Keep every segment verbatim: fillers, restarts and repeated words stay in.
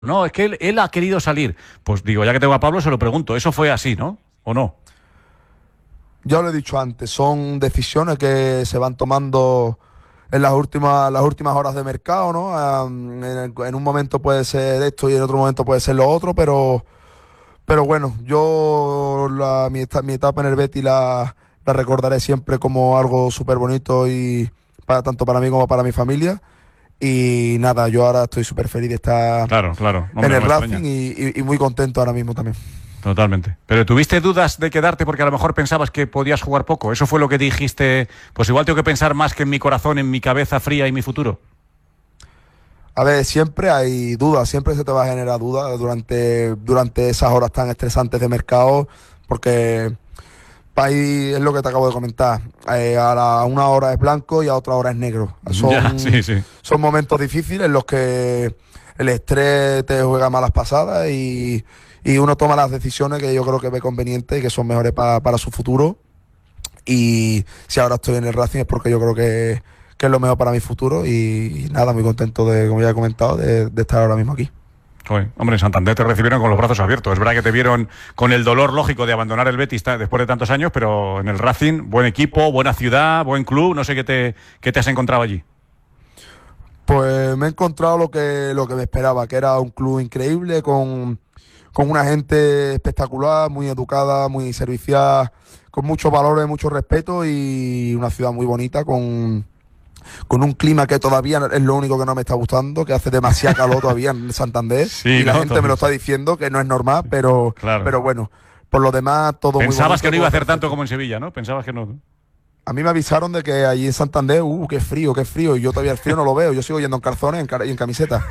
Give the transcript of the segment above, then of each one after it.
No, es que él, él ha querido salir. Pues digo, ya que tengo a Pablo, se lo pregunto. ¿Eso fue así, no? ¿O no? Ya lo he dicho antes, son decisiones que se van tomando en las últimas, las últimas horas de mercado, ¿no? Am, en, el- en un momento puede ser esto y en otro momento puede ser lo otro, pero, pero bueno, yo la, mi, eta- mi etapa en el Betis la, la recordaré siempre como algo súper bonito y para, tanto para mí como para mi familia. Y nada, yo ahora estoy súper feliz de estar Claro, claro. en Hombre, no el me Racing extraña. y, y- y muy contento ahora mismo también. Totalmente. Pero ¿tuviste dudas de quedarte porque a lo mejor pensabas que podías jugar poco? ¿Eso fue lo que dijiste? Pues igual tengo que pensar más que en mi corazón, en mi cabeza fría y mi futuro. A ver, siempre hay dudas, siempre se te va a generar dudas durante, durante esas horas tan estresantes de mercado, porque ahí es lo que te acabo de comentar. Eh, a la, una hora es blanco y a otra hora es negro. Ya, Son, sí, sí. son momentos difíciles en los que el estrés te juega malas pasadas y, y uno toma las decisiones que yo creo que ve convenientes y que son mejores pa- para su futuro. Y si ahora estoy en el Racing es porque yo creo que, que es lo mejor para mi futuro y, y nada, muy contento de, como ya he comentado, de, de estar ahora mismo aquí. Joder, hombre, en Santander te recibieron con los brazos abiertos. Es verdad que te vieron con el dolor lógico de abandonar el Betis ta- después de tantos años, pero en el Racing, buen equipo, buena ciudad, buen club. No sé qué te, qué te has encontrado allí. Pues me he encontrado lo que, lo que me esperaba, que era un club increíble, con, con una gente espectacular, muy educada, muy servicial, con muchos valores, mucho respeto y una ciudad muy bonita, con, con un clima que todavía es lo único que no me está gustando, que hace demasiado calor todavía en Santander Sí, y la ¿no? gente me lo Entonces, está diciendo que no es normal, pero, claro. pero bueno, por lo demás todo muy Pensabas que bonito, no iba a todo hacer tanto perfecto. como en Sevilla, ¿no? Pensabas que no. A mí me avisaron de que allí en Santander, uh, qué frío, qué frío, y yo todavía el frío no lo veo, yo sigo yendo en calzones en cara- y en camiseta.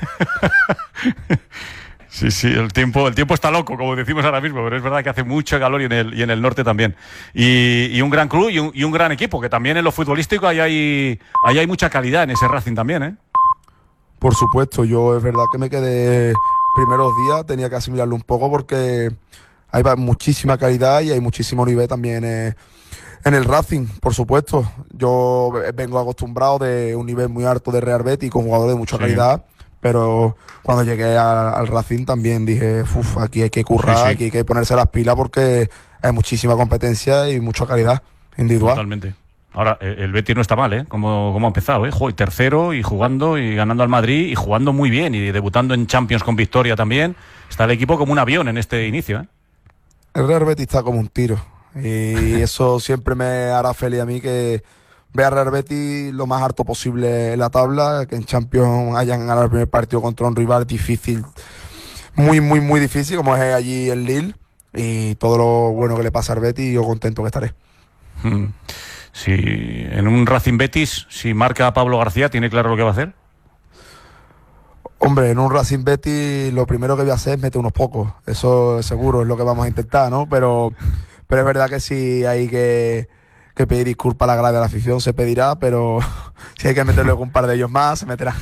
Sí, sí, el tiempo, el tiempo está loco, como decimos ahora mismo, pero es verdad que hace mucho calor y en el, y en el norte también. Y, y un gran club y un, y un gran equipo, que también en lo futbolístico ahí hay, ahí hay mucha calidad en ese Racing también, ¿eh? Por supuesto, yo es verdad que me quedé primeros días, tenía que asimilarlo un poco porque hay va- muchísima calidad y hay muchísimo nivel también eh, en el Racing, por supuesto. Yo ve- vengo acostumbrado de un nivel muy alto de Real Betis con jugadores de mucha Sí, calidad, pero cuando llegué a- al Racing también dije, uff, aquí hay que sí, currar, sí, aquí hay que ponerse las pilas porque hay muchísima competencia y mucha calidad individual. totalmente. Ahora, eh, el Betis no está mal, ¿eh? Como, como ha empezado, ¿eh? Joder, tercero y jugando y ganando al Madrid y jugando muy bien y debutando en Champions con victoria también. Está el equipo como un avión en este inicio, ¿eh? El Real Betis está como un tiro. Y eso siempre me hará feliz a mí que vea al Real Betis lo más alto posible en la tabla, que en Champions hayan ganado el primer partido contra un rival difícil, muy, muy, muy difícil, como es allí el Lille. Y todo lo bueno que le pasa al Betis, yo contento que estaré. Mm. Si en un Racing Betis, si marca a Pablo García, ¿tiene claro lo que va a hacer? Hombre, en un Racing Betis lo primero que voy a hacer es meter unos pocos. Eso seguro es lo que vamos a intentar, ¿no? Pero, pero es verdad que si hay que, que pedir disculpas a la grada de la afición, se pedirá, pero si hay que meterle un par de ellos más, se meterá.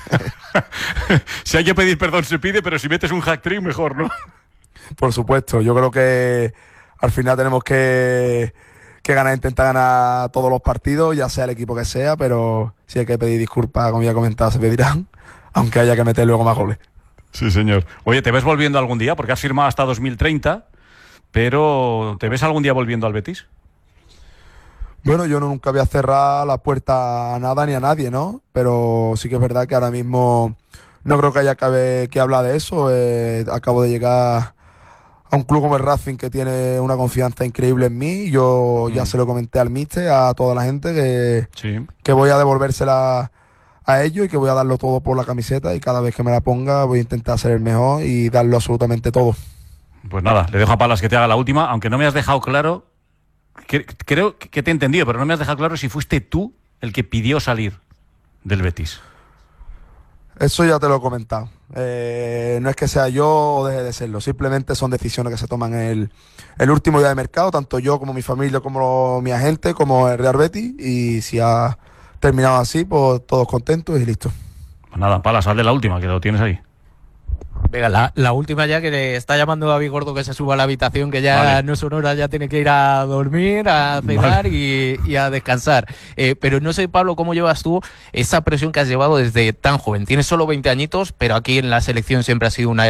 Si hay que pedir perdón, se pide, pero si metes un hack trick, mejor, ¿no? Por supuesto, yo creo que al final tenemos que, que ganar, intentar ganar todos los partidos, ya sea el equipo que sea, pero si hay que pedir disculpas, como ya he comentado, se pedirán, aunque haya que meter luego más goles. Sí, señor. Oye, ¿te ves volviendo algún día? Porque has firmado hasta dos mil treinta, pero ¿te ves algún día volviendo al Betis? Bueno, yo nunca voy a cerrar la puerta a nada ni a nadie, ¿no? Pero sí que es verdad que ahora mismo no creo que haya cabe- que hablar de eso. Eh, acabo de llegar a un club como el Racing que tiene una confianza increíble en mí. Yo ya Mm, se lo comenté al míster, a toda la gente, que, sí. que voy a devolvérsela a ellos y que voy a darlo todo por la camiseta y cada vez que me la ponga voy a intentar ser el mejor y darlo absolutamente todo. Pues nada, le dejo a Palas que te haga la última, aunque no me has dejado claro, que- creo que te he entendido, pero no me has dejado claro si fuiste tú el que pidió salir del Betis. Eso ya te lo he comentado. Eh, no es que sea yo o deje de serlo, simplemente son decisiones que se toman el, el último día de mercado, tanto yo como mi familia, como mi agente, como el Real Betis, y si ha terminado así, pues todos contentos y listo. Pues nada, Palas, haz de la última, que lo tienes ahí. Venga, la, la última ya, que le está llamando David Gordo que se suba a la habitación, que ya Vale. no son horas, ya tiene que ir a dormir, a cenar Vale. y, y a descansar. Eh, pero no sé, Pablo, cómo llevas tú esa presión que has llevado desde tan joven. Tienes solo veinte añitos, pero aquí en la selección siempre ha sido una